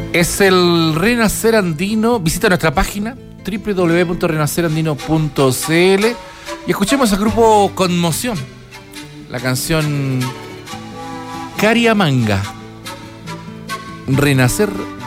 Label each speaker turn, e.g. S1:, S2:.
S1: Es el Renacer Andino. Visita nuestra página www.renacerandino.cl y escuchemos al grupo Conmoción, la canción Cariamanga, Renacer